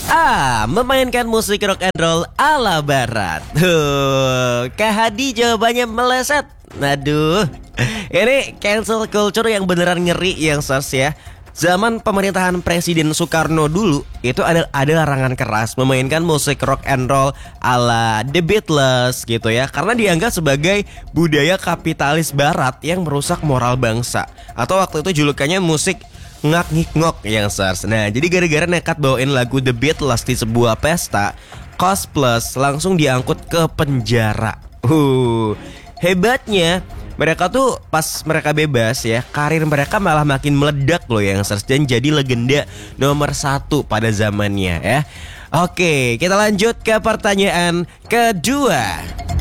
Memainkan musik rock and roll ala barat. Kak Hadi jawabannya meleset. Aduh, ini cancel culture yang beneran ngeri yang sos ya. Zaman pemerintahan Presiden Soekarno dulu itu ada larangan keras memainkan musik rock and roll ala The Beatles gitu ya, karena dianggap sebagai budaya kapitalis barat yang merusak moral bangsa. Atau waktu itu julukannya musik ngak-ngik-ngok yang sars. Nah, jadi gara-gara nekat bawain lagu The Beatles di sebuah pesta, Koes Plus langsung diangkut ke penjara. Hebatnya mereka tuh pas mereka bebas ya, karir mereka malah makin meledak loh yang sars, dan jadi legenda nomor 1 pada zamannya ya. Oke, kita lanjut ke pertanyaan kedua.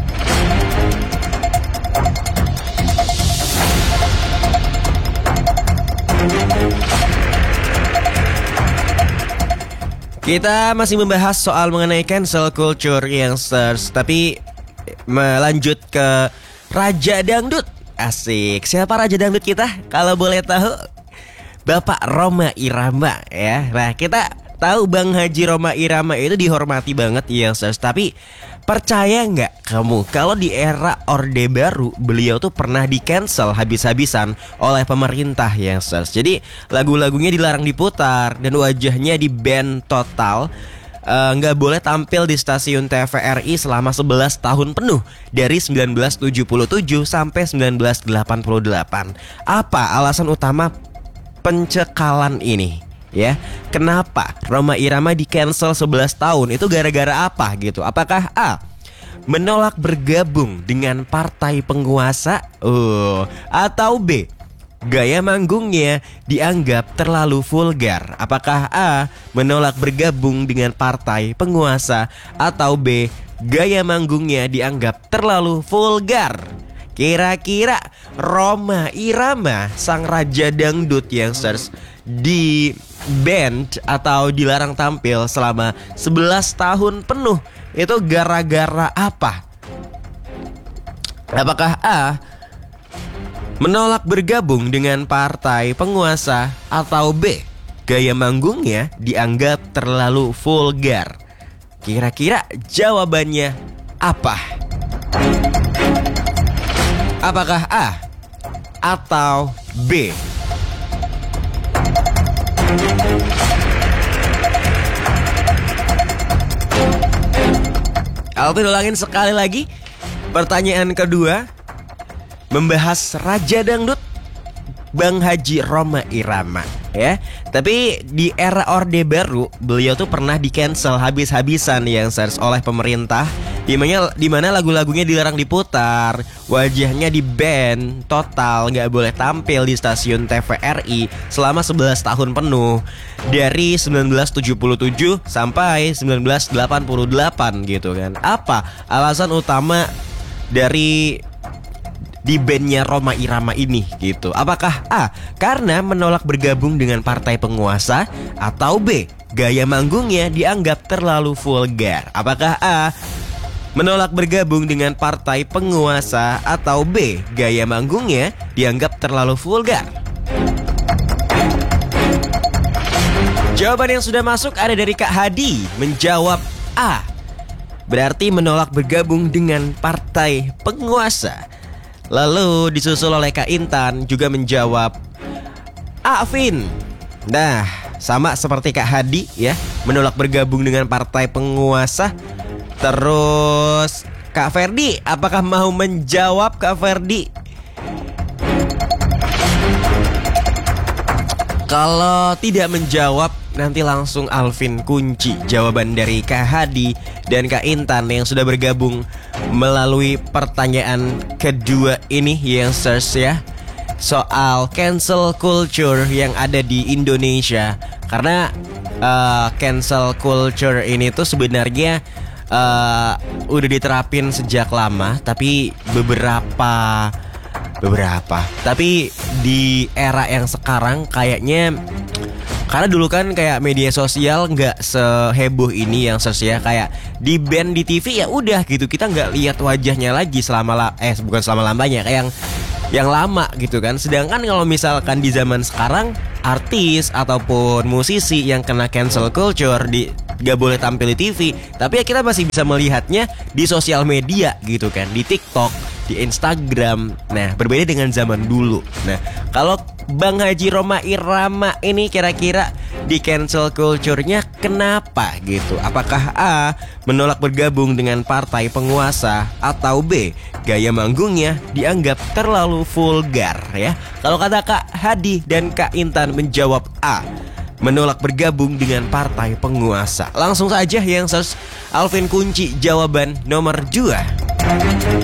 Kita masih membahas soal mengenai cancel culture yang sars, tapi melanjut ke Raja Dangdut. Asik. Siapa Raja Dangdut kita? Kalau boleh tahu, Bapak Rhoma Irama ya. Nah, kita tahu Bang Haji Rhoma Irama itu dihormati banget ya, sers. Tapi percaya nggak kamu kalau di era Orde Baru beliau tuh pernah di cancel habis-habisan oleh pemerintah ya, sers. Jadi lagu-lagunya dilarang diputar dan wajahnya di ban total. Nggak boleh tampil di stasiun TVRI selama 11 tahun penuh dari 1977 sampai 1988. Apa alasan utama pencekalan ini? Ya, kenapa Rhoma Irama di cancel 11 tahun? Itu gara-gara apa gitu? Apakah A, menolak bergabung dengan partai penguasa? Atau B, gaya manggungnya dianggap terlalu vulgar? Apakah A, menolak bergabung dengan partai penguasa? Atau B, gaya manggungnya dianggap terlalu vulgar? Kira-kira Rhoma Irama, sang Raja Dangdut yang sers, di band atau dilarang tampil selama 11 tahun penuh itu gara-gara apa? Apakah A, menolak bergabung dengan partai penguasa? Atau B, gaya manggungnya dianggap terlalu vulgar? Kira-kira jawabannya apa? Apakah A atau B? Alvin ulangin sekali lagi. Pertanyaan kedua membahas Raja Dangdut Bang Haji Rhoma Irama ya. Tapi di era Orde Baru beliau tuh pernah di cancel habis-habisan yang sers oleh pemerintah, dimana lagu-lagunya dilarang diputar, wajahnya di ban total, nggak boleh tampil di stasiun TVRI selama 11 tahun penuh dari 1977 sampai 1988 gitu kan. Apa alasan utama dari di bandnya Rhoma Irama ini gitu? Apakah A, karena menolak bergabung dengan partai penguasa? Atau B, gaya manggungnya dianggap terlalu vulgar? Apakah A, menolak bergabung dengan partai penguasa? Atau B, gaya manggungnya dianggap terlalu vulgar? Jawaban yang sudah masuk ada dari Kak Hadi, menjawab A, berarti menolak bergabung dengan partai penguasa. Lalu disusul oleh Kak Intan juga menjawab A, Vin. Nah, sama seperti Kak Hadi ya, menolak bergabung dengan partai penguasa. Terus Kak Ferdi, apakah mau menjawab Kak Ferdi? Kalau tidak menjawab, nanti langsung Alvin kunci jawaban dari Kak Hadi dan Kak Intan yang sudah bergabung melalui pertanyaan kedua ini yang search ya, soal cancel culture yang ada di Indonesia. Karena cancel culture ini tuh sebenarnya udah diterapin sejak lama, tapi beberapa tapi di era yang sekarang kayaknya, karena dulu kan kayak media sosial nggak seheboh ini yang ya, kayak di band di TV ya udah gitu, kita nggak lihat wajahnya lagi bukan selama lamanya, kayak yang lama gitu kan. Sedangkan kalau misalkan di zaman sekarang, artis ataupun musisi yang kena cancel culture gak boleh tampil di TV, tapi ya kita masih bisa melihatnya di sosial media gitu kan, di TikTok, di Instagram. Nah, berbeda dengan zaman dulu. Nah, kalau Bang Haji Rhoma Irama ini kira-kira di cancel culture-nya kenapa gitu? Apakah A, menolak bergabung dengan partai penguasa, atau B, gaya manggungnya dianggap terlalu vulgar ya? Kalau kata Kak Hadi dan Kak Intan menjawab A, menolak bergabung dengan partai penguasa. Langsung saja yang search Alvin kunci jawaban nomor 2.